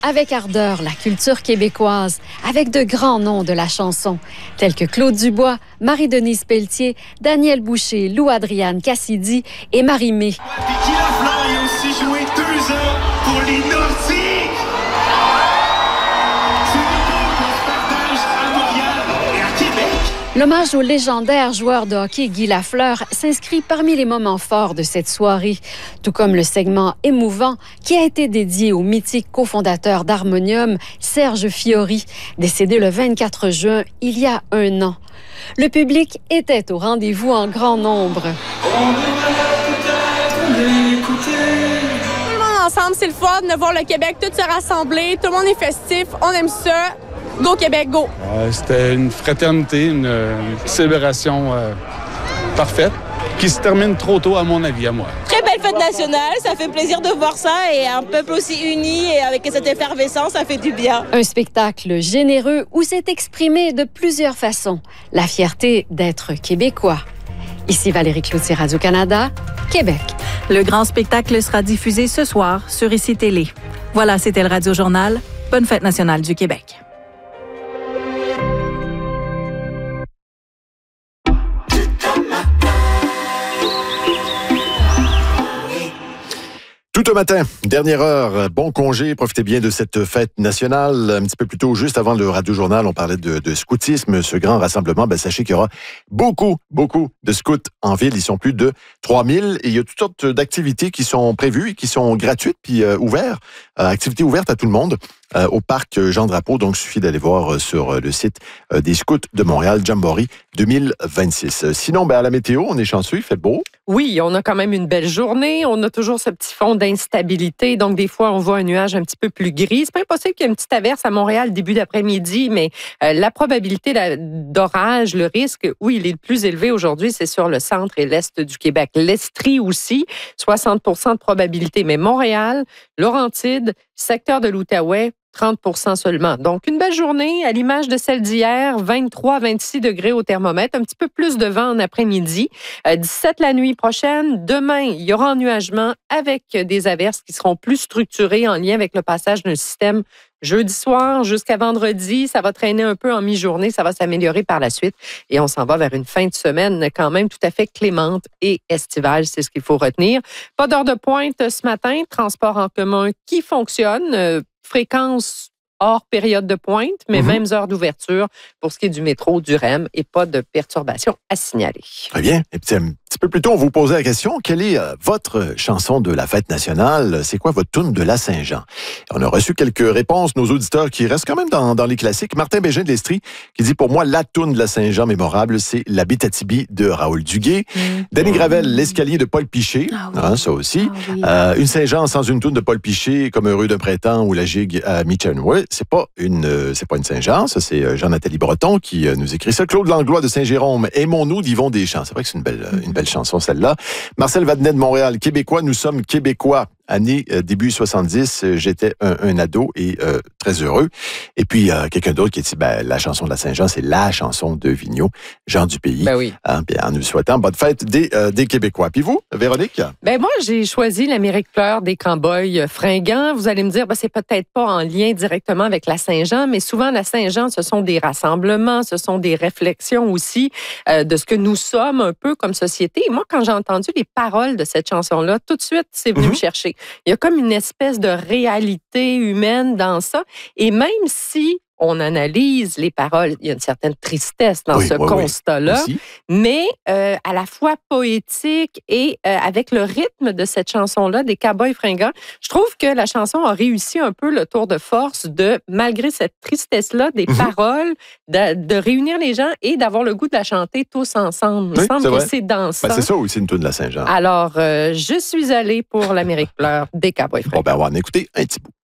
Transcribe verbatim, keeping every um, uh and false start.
avec ardeur la culture québécoise, avec de grands noms de la chanson, tels que Claude Dubois, Marie-Denise Pelletier, Daniel Boucher, Lou-Adrienne Cassidy et Marie-Mé. Puis Guy Lafleur, il a aussi joué deux ans pour les Nordiques. C'est le qu'on se partage à Montréal et à Québec. L'hommage au légendaire joueur de hockey Guy Lafleur s'inscrit parmi les moments forts de cette soirée, tout comme le segment émouvant qui a été dédié au mythique cofondateur d'Harmonium, Serge Fiori, décédé le vingt-quatre juin il y a un an. Le public était au rendez-vous en grand nombre. On devrait peut-être l'écouter. Tout le monde ensemble, c'est le fun de voir le Québec tout se rassembler. Tout le monde est festif, on aime ça. Go Québec, go! Euh, c'était une fraternité, une, une célébration euh, parfaite qui se termine trop tôt, à mon avis, à moi. Très belle fête nationale, ça fait plaisir de voir ça et un peuple aussi uni et avec cette effervescence, ça fait du bien. Un spectacle généreux où s'est exprimé de plusieurs façons la fierté d'être québécois. Ici Valérie Cloutier, Radio-Canada, Québec. Le grand spectacle sera diffusé ce soir sur Ici Télé. Voilà, c'était le Radio Journal. Bonne fête nationale du Québec. Tout au matin, dernière heure, bon congé, profitez bien de cette fête nationale. Un petit peu plus tôt, juste avant le Radio-Journal, on parlait de, de scoutisme, ce grand rassemblement. Ben, sachez qu'il y aura beaucoup, beaucoup de scouts en ville. Ils sont plus de trois mille et il y a toutes sortes d'activités qui sont prévues et qui sont gratuites puis euh, ouvertes. Euh, activités ouvertes à tout le monde. Euh, au parc Jean-Drapeau. Donc, il suffit d'aller voir euh, sur euh, le site euh, des Scouts de Montréal, Jamboree deux mille vingt-six. Euh, sinon, ben, à la météo, on est chanceux, il fait beau. Oui, on a quand même une belle journée. On a toujours ce petit fond d'instabilité. Donc, des fois, on voit un nuage un petit peu plus gris. C'est pas impossible qu'il y ait une petite averse à Montréal début d'après-midi, mais euh, la probabilité d'orage, le risque, oui, il est le plus élevé aujourd'hui, c'est sur le centre et l'est du Québec. L'Estrie aussi, soixante pour cent de probabilité. Mais Montréal, Laurentides, secteur de l'Outaouais, trente pour cent seulement. Donc, une belle journée à l'image de celle d'hier, vingt-trois à vingt-six degrés au thermomètre, un petit peu plus de vent en après-midi. Euh, dix-sept la nuit prochaine. Demain, il y aura ennuagement avec des averses qui seront plus structurées en lien avec le passage d'un système jeudi soir jusqu'à vendredi. Ça va traîner un peu en mi-journée. Ça va s'améliorer par la suite. Et on s'en va vers une fin de semaine quand même tout à fait clémente et estivale. C'est ce qu'il faut retenir. Pas d'heure de pointe ce matin. Transport en commun qui fonctionne. Euh, fréquence hors période de pointe, mais mm-hmm. mêmes heures d'ouverture pour ce qui est du métro, du R E M et pas de perturbations à signaler. Très bien. Et puis, un petit peu plus tôt, on vous posait la question, quelle est euh, votre chanson de la fête nationale? C'est quoi votre toune de la Saint-Jean? On a reçu quelques réponses, nos auditeurs qui restent quand même dans, dans les classiques. Martin Bégin de l'Estrie qui dit, pour moi, la toune de la Saint-Jean mémorable, c'est La Bétatibi de Raoul Duguay. Mm. Danny Gravel, L'escalier de Paul Piché. Ah, oui. hein, ça aussi. Ah, oui. euh, une Saint-Jean sans une toune de Paul Piché, comme Heureux d'un printemps ou La gigue à Michanoué. C'est pas une, euh, c'est pas une Saint-Jean, ça c'est euh, Jean-Nathalie Breton qui euh, nous écrit ça. Claude Langlois de Saint-Jérôme, Aimons-nous d'Yvon Deschamps. C'est vrai que c'est une belle, euh, une belle chanson celle-là. Marcel Vadnet de Montréal, Québécois, nous sommes Québécois. Année euh, début soixante-dix, euh, j'étais un, un ado et euh, très heureux. Et puis, euh, quelqu'un d'autre qui a dit, ben, la chanson de la Saint-Jean, c'est la chanson de Vigneault, Jean du Pays. Ben oui. Hein, bien, en nous souhaitant bonne fête des, euh, des Québécois. Puis vous, Véronique? Ben moi, j'ai choisi l'Amérique pleure des Cowboys fringants. Vous allez me dire, ben, c'est peut-être pas en lien directement avec la Saint-Jean, mais souvent, la Saint-Jean, ce sont des rassemblements, ce sont des réflexions aussi euh, de ce que nous sommes un peu comme société. Et moi, quand j'ai entendu les paroles de cette chanson-là, tout de suite, c'est venu mm-hmm. me chercher. Il y a comme une espèce de réalité humaine dans ça. Et même si on analyse les paroles, il y a une certaine tristesse dans oui, ce oui, constat-là, oui. mais euh, à la fois poétique et euh, avec le rythme de cette chanson-là, des Cowboys fringants, je trouve que la chanson a réussi un peu le tour de force de, malgré cette tristesse-là, des mm-hmm. paroles, de, de réunir les gens et d'avoir le goût de la chanter tous ensemble. Il oui, me semble c'est que vrai. c'est dansant. Ben, c'est ça aussi une toune de la Saint-Jean. Alors, euh, je suis allée pour l'Amérique pleure des Cowboys fringants. Bon, ben, on va en écouter un petit bout.